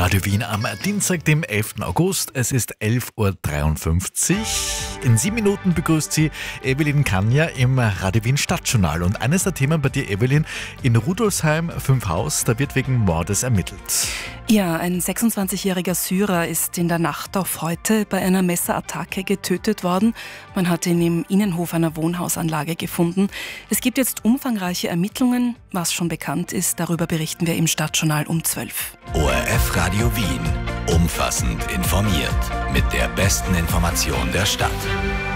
Radio Wien am Dienstag, dem 11. August. Es ist 11.53 Uhr. In 7 Minuten begrüßt Sie Evelyn Kanja im Radio Wien Stadtjournal. Und eines der Themen bei dir, Evelyn, in Rudolfsheim 5 Haus, da wird wegen Mordes ermittelt. Ja, ein 26-jähriger Syrer ist in der Nacht auf heute bei einer Messerattacke getötet worden. Man hat ihn im Innenhof einer Wohnhausanlage gefunden. Es gibt jetzt umfangreiche Ermittlungen. Was schon bekannt ist, darüber berichten wir im Stadtjournal um 12. ORF Radio Wien. Umfassend informiert. Mit der besten Information der Stadt.